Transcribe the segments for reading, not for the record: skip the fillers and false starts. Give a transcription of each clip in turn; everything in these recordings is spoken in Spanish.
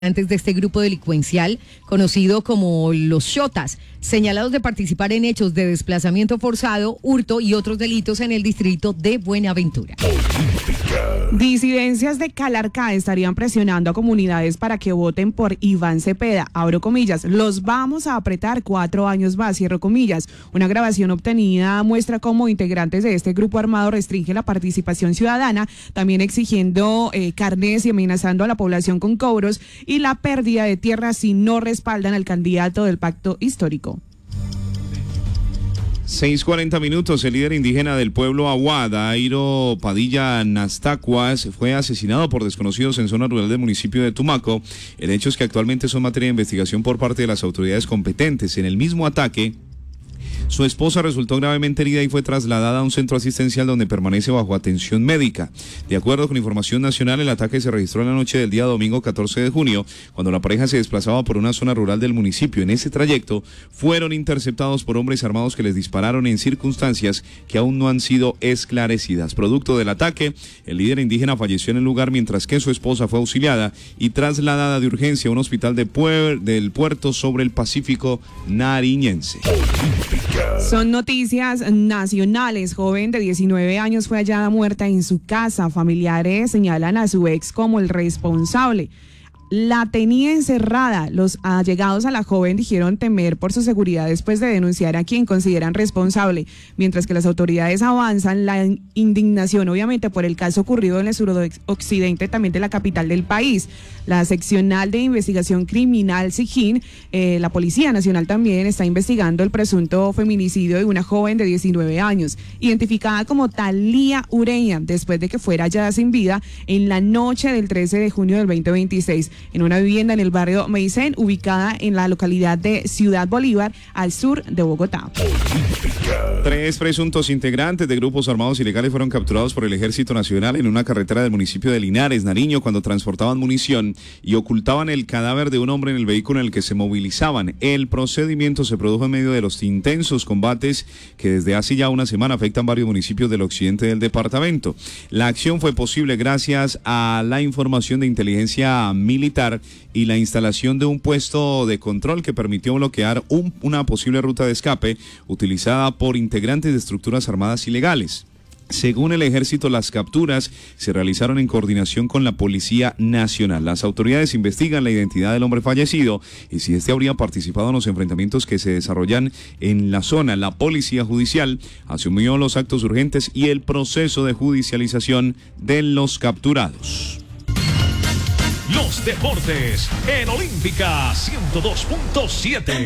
antes de este grupo delincuencial conocido como los Xotas, señalados de participar en hechos de desplazamiento forzado, hurto y otros delitos en el distrito de Buenaventura. Disidencias de Calarcá estarían presionando a comunidades para que voten por Iván Cepeda, abro comillas, los vamos a apretar 4 años más, cierro comillas. Una grabación obtenida muestra cómo integrantes de este grupo armado restringen la participación ciudadana, también exigiendo carnés y amenazando a la población con cobros y la pérdida de tierras si no respaldan al candidato del pacto histórico. 6:40, el líder indígena del pueblo Aguá, Dairo Padilla Nastacuas, fue asesinado por desconocidos en zona rural del municipio de Tumaco. El hecho es que actualmente son materia de investigación por parte de las autoridades competentes. En el mismo ataque, su esposa resultó gravemente herida y fue trasladada a un centro asistencial donde permanece bajo atención médica. De acuerdo con información nacional, el ataque se registró en la noche del día domingo 14 de junio, cuando la pareja se desplazaba por una zona rural del municipio. En ese trayecto fueron interceptados por hombres armados que les dispararon en circunstancias que aún no han sido esclarecidas. Producto del ataque, el líder indígena falleció en el lugar, mientras que su esposa fue auxiliada y trasladada de urgencia a un hospital del puerto sobre el Pacífico nariñense. Son noticias nacionales. Joven de 19 años fue hallada muerta en su casa. Familiares señalan a su ex como el responsable. La tenía encerrada. Los allegados a la joven dijeron temer por su seguridad después de denunciar a quien consideran responsable, mientras que las autoridades avanzan la indignación, obviamente, por el caso ocurrido en el suroccidente también de la capital del país. La seccional de investigación criminal SIGIN, la Policía Nacional también está investigando el presunto feminicidio de una joven de 19 años, identificada como Talía Ureña, después de que fuera hallada sin vida en la noche del 13 de junio del 2026. En una vivienda en el barrio Meicén, ubicada en la localidad de Ciudad Bolívar, al sur de Bogotá. 3 presuntos integrantes de grupos armados ilegales fueron capturados por el Ejército Nacional en una carretera del municipio de Linares, Nariño, cuando transportaban munición y ocultaban el cadáver de un hombre en el vehículo en el que se movilizaban. El procedimiento se produjo en medio de los intensos combates que desde hace ya una semana afectan varios municipios del occidente del departamento. La acción fue posible gracias a la información de inteligencia militar y la instalación de un puesto de control que permitió bloquear una posible ruta de escape utilizada por integrantes de estructuras armadas ilegales. Según el ejército, las capturas se realizaron en coordinación con la Policía Nacional. Las autoridades investigan la identidad del hombre fallecido y si este habría participado en los enfrentamientos que se desarrollan en la zona. La Policía Judicial asumió los actos urgentes y el proceso de judicialización de los capturados. Los deportes en Olímpica 102.7.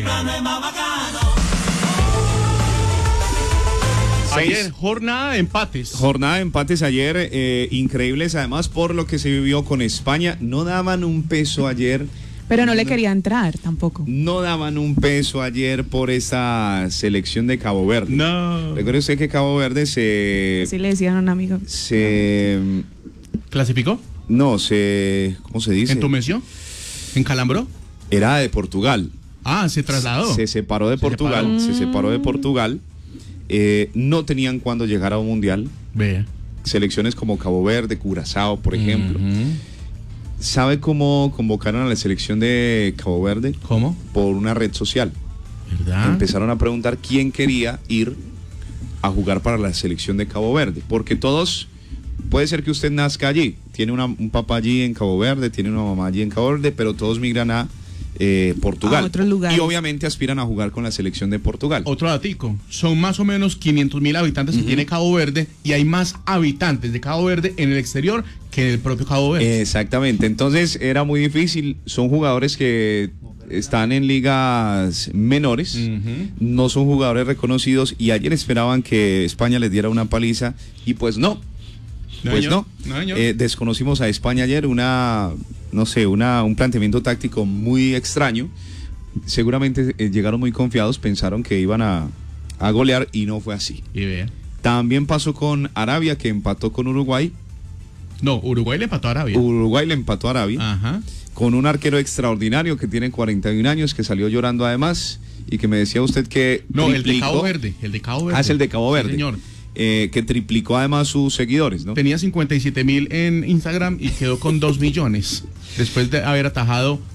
Ayer, jornada de empates. Jornada de empates ayer, increíbles además por lo que se vivió con España. No daban un peso ayer. Pero no le quería entrar tampoco. No daban un peso ayer por esa selección de Cabo Verde. No. Recuerde usted que Cabo Verde Así le decían a un amigo. ¿Clasificó? No, ¿cómo se dice? ¿Entumeció? ¿Encalambró? Era de Portugal. Ah, se trasladó. Se separó de Portugal. Se separó de Portugal. No tenían cuándo llegar a un mundial. Vea. Selecciones como Cabo Verde, Curazao, por ejemplo. ¿Sabe cómo convocaron a la selección de Cabo Verde? ¿Cómo? Por una red social. ¿Verdad? Empezaron a preguntar quién quería ir a jugar para la selección de Cabo Verde, porque todos, puede ser que usted nazca allí, tiene un papá allí en Cabo Verde, tiene una mamá allí en Cabo Verde, pero todos migran a Portugal. A otros lugares. Y obviamente aspiran a jugar con la selección de Portugal. Otro datico, son más o menos 500.000 habitantes que tiene Cabo Verde y hay más habitantes de Cabo Verde en el exterior que en el propio Cabo Verde. Exactamente, entonces era muy difícil, son jugadores que están en ligas menores, no son jugadores reconocidos y ayer esperaban que España les diera una paliza y pues no. Pues no. Desconocimos a España ayer, un planteamiento táctico muy extraño. Seguramente llegaron muy confiados, pensaron que iban a golear y no fue así. Y vea. También pasó con Arabia, que empató con Uruguay. No, Uruguay le empató a Arabia. Uruguay le empató a Arabia. Ajá. Con un arquero extraordinario que tiene 41 años, que salió llorando además, y que me decía usted que no, triplicó. El de Cabo Verde. Ah, es el de Cabo Verde. Sí, señor. que triplicó además sus seguidores, ¿no? Tenía 57.000 en Instagram y quedó con 2 millones después de haber atajado